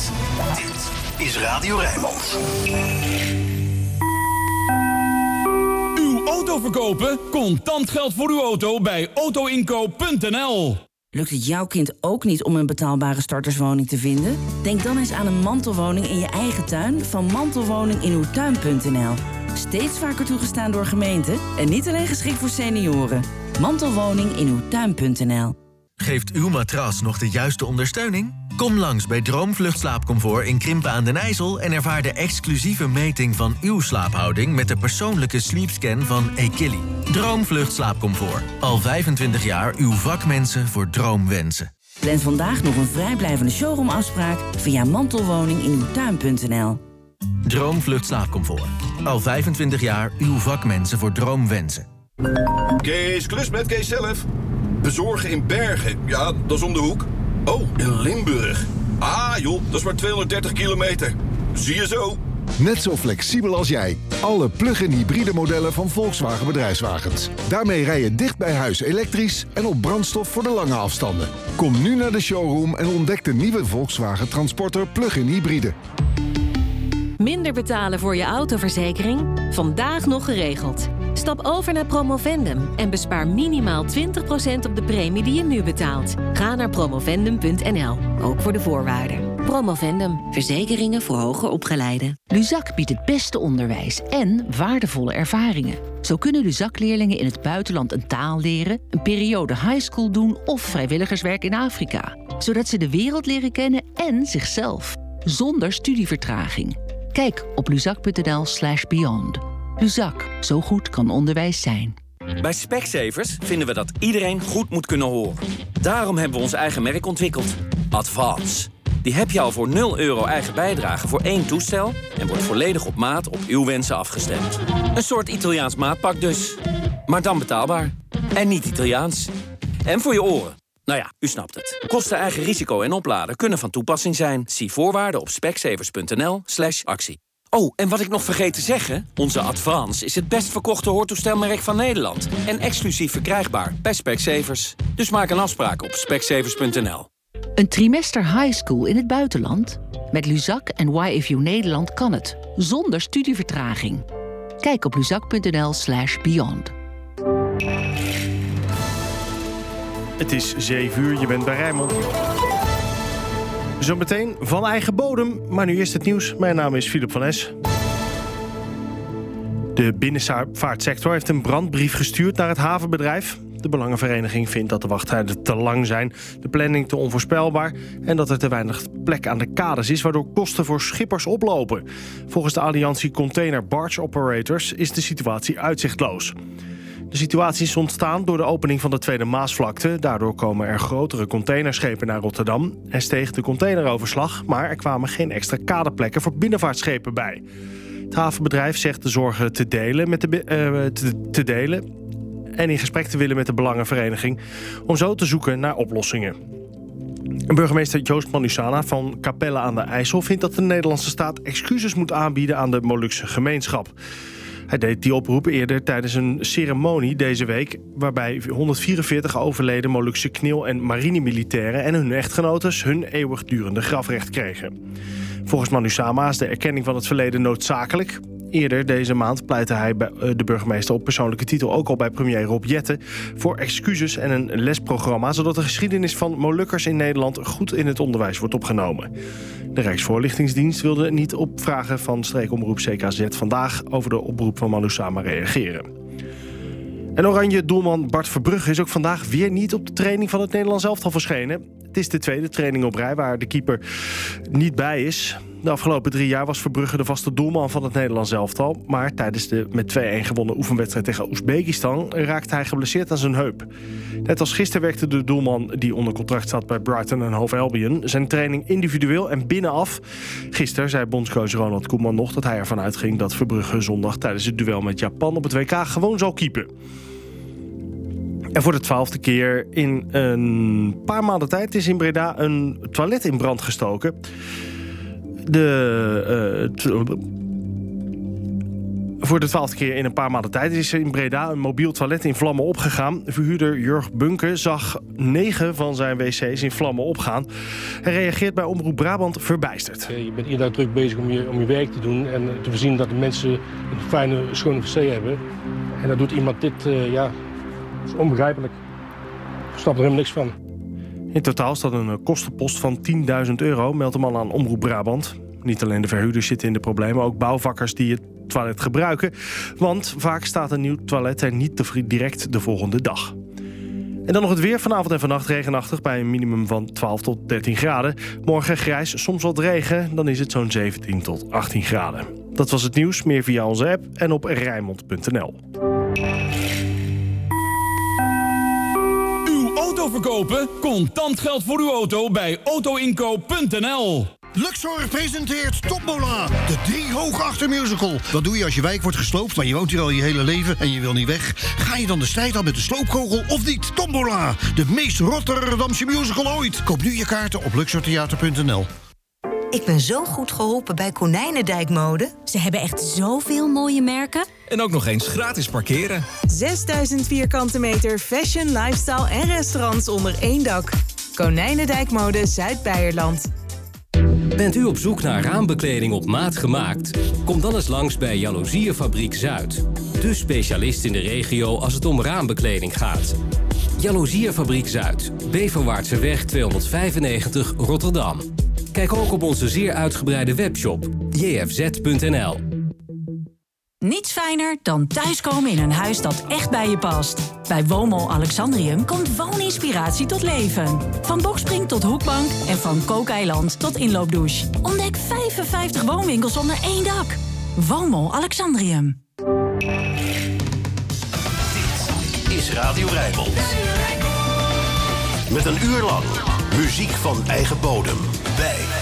Dit is Radio Rijnmond. Uw auto verkopen? Contant geld voor uw auto bij autoinkoop.nl. Lukt het jouw kind ook niet om een betaalbare starterswoning te vinden? Denk dan eens aan een mantelwoning in je eigen tuin van mantelwoninginuwtuin.nl. Steeds vaker toegestaan door gemeenten en niet alleen geschikt voor senioren. Mantelwoninginuwtuin.nl. Geeft uw matras nog de juiste ondersteuning? Kom langs bij Droomvlucht Slaapcomfort in Krimpen aan den IJssel en ervaar de exclusieve meting van uw slaaphouding met de persoonlijke sleepscan van Equilly. Droomvlucht Slaapcomfort. Al 25 jaar uw vakmensen voor droomwensen. Plan vandaag nog een vrijblijvende showroomafspraak via mantelwoninginuwtuin.nl. Droomvlucht Slaapcomfort. Al 25 jaar uw vakmensen voor droomwensen. Kees, klus met Kees zelf. Bezorgen in Bergen, ja, dat is om de hoek. Oh, in Limburg. Ah joh, dat is maar 230 kilometer. Zie je zo. Net zo flexibel als jij. Alle plug-in hybride modellen van Volkswagen Bedrijfswagens. Daarmee rij je dicht bij huis elektrisch en op brandstof voor de lange afstanden. Kom nu naar de showroom en ontdek de nieuwe Volkswagen Transporter plug-in hybride. Minder betalen voor je autoverzekering? Vandaag nog geregeld. Stap over naar Promovendum en bespaar minimaal 20% op de premie die je nu betaalt. Ga naar promovendum.nl, ook voor de voorwaarden. Promovendum, verzekeringen voor hoger opgeleiden. Luzak biedt het beste onderwijs en waardevolle ervaringen. Zo kunnen Luzak-leerlingen in het buitenland een taal leren, een periode highschool doen of vrijwilligerswerk in Afrika. Zodat ze de wereld leren kennen en zichzelf. Zonder studievertraging. Kijk op luzak.nl/beyond. Luzak, zo goed kan onderwijs zijn. Bij Specsavers vinden we dat iedereen goed moet kunnen horen. Daarom hebben we ons eigen merk ontwikkeld. Advance. Die heb je al voor €0 eigen bijdrage voor 1 toestel en wordt volledig op maat op uw wensen afgestemd. Een soort Italiaans maatpak dus. Maar dan betaalbaar. En niet Italiaans. En voor je oren. Nou ja, u snapt het. Kosten, eigen risico en opladen kunnen van toepassing zijn. Zie voorwaarden op specsavers.nl/actie. Oh, en wat ik nog vergeet te zeggen, onze Advance is het best verkochte hoortoestelmerk van Nederland. En exclusief verkrijgbaar bij Specsavers. Dus maak een afspraak op specsavers.nl. Een trimester high school in het buitenland? Met Luzak en YFU Nederland kan het, zonder studievertraging. Kijk op luzak.nl/beyond. Het is 7 uur, je bent bij Rijnmond. Zometeen van eigen bodem, maar nu eerst het nieuws. Mijn naam is Philip van Es. De binnenvaartsector heeft een brandbrief gestuurd naar het havenbedrijf. De Belangenvereniging vindt dat de wachttijden te lang zijn, de planning te onvoorspelbaar en dat er te weinig plek aan de kades is, waardoor kosten voor schippers oplopen. Volgens de Alliantie Container Barge Operators is de situatie uitzichtloos. De situatie is ontstaan door de opening van de Tweede Maasvlakte. Daardoor komen er grotere containerschepen naar Rotterdam en steeg de containeroverslag, maar er kwamen geen extra kadeplekken voor binnenvaartschepen bij. Het havenbedrijf zegt de zorgen te delen en in gesprek te willen met de Belangenvereniging om zo te zoeken naar oplossingen. Burgemeester Joost Manusana van Capelle aan de IJssel vindt dat de Nederlandse staat excuses moet aanbieden aan de Molukse gemeenschap. Hij deed die oproep eerder tijdens een ceremonie deze week, waarbij 144 overleden Molukse knil- en marinemilitairen en hun echtgenotes hun eeuwigdurende grafrecht kregen. Volgens Manusama is de erkenning van het verleden noodzakelijk. Eerder deze maand pleitte hij bij de burgemeester op persoonlijke titel ook al bij premier Rob Jetten voor excuses en een lesprogramma, zodat de geschiedenis van Molukkers in Nederland goed in het onderwijs wordt opgenomen. De Rijksvoorlichtingsdienst wilde niet op vragen van streekomroep CKZ vandaag over de oproep van Manusama reageren. En Oranje doelman Bart Verbrugge is ook vandaag weer niet op de training van het Nederlands elftal verschenen. Het is de tweede training op rij waar de keeper niet bij is. De afgelopen 3 jaar was Verbrugge de vaste doelman van het Nederlands elftal. Maar tijdens de met 2-1 gewonnen oefenwedstrijd tegen Oezbekistan raakte hij geblesseerd aan zijn heup. Net als gisteren werkte de doelman die onder contract zat bij Brighton en Hove Albion zijn training individueel en binnenaf. Gisteren zei bondscoach Ronald Koeman nog dat hij ervan uitging dat Verbrugge zondag tijdens het duel met Japan op het WK gewoon zal keepen. En voor de 12e keer in een paar maanden tijd is in Breda een toilet in brand voor Voor de 12e keer in een paar maanden tijd is in Breda een mobiel toilet in vlammen opgegaan. Verhuurder Jurg Bunke zag 9 van zijn wc's in vlammen opgaan. Hij reageert bij Omroep Brabant verbijsterd. Je bent iedere dag druk bezig om je werk te doen en te voorzien dat de mensen een fijne, schone wc hebben. En dan doet iemand dit, dat is onbegrijpelijk. Ik snap er helemaal niks van. In totaal staat een kostenpost van €10.000, meldt de man aan Omroep Brabant. Niet alleen de verhuurders zitten in de problemen, ook bouwvakkers die het toilet gebruiken. Want vaak staat een nieuw toilet er niet direct de volgende dag. En dan nog het weer. Vanavond en vannacht regenachtig bij een minimum van 12 tot 13 graden. Morgen grijs, soms wat regen, dan is het zo'n 17 tot 18 graden. Dat was het nieuws, meer via onze app en op Rijnmond.nl. Uw auto verkopen? Contant geld voor uw auto bij autoinkoop.nl. Luxor presenteert Tombola, de 3 Hoogachter musical. Wat doe je als je wijk wordt gesloopt, maar je woont hier al je hele leven en je wil niet weg? Ga je dan de strijd aan met de sloopkogel of niet? Tombola, de meest Rotterdamse musical ooit. Koop nu je kaarten op luxortheater.nl. Ik ben zo goed geholpen bij Konijnendijk Mode. Ze hebben echt zoveel mooie merken. En ook nog eens gratis parkeren. 6000 vierkante meter fashion, lifestyle en restaurants onder één dak. Konijnendijk Mode Zuid-Beierland. Bent u op zoek naar raambekleding op maat gemaakt? Kom dan eens langs bij Jaloezierfabriek Zuid. De specialist in de regio als het om raambekleding gaat. Jaloezierfabriek Zuid, Beverwaartseweg 295 Rotterdam. Kijk ook op onze zeer uitgebreide webshop jfz.nl. Niets fijner dan thuiskomen in een huis dat echt bij je past. Bij Woonmol Alexandrium komt wooninspiratie tot leven. Van bokspring tot hoekbank en van kookeiland tot inloopdouche. Ontdek 55 woonwinkels onder één dak. Woonmol Alexandrium. Dit is Radio Rijnmond. Met een uur lang muziek van eigen bodem. Bij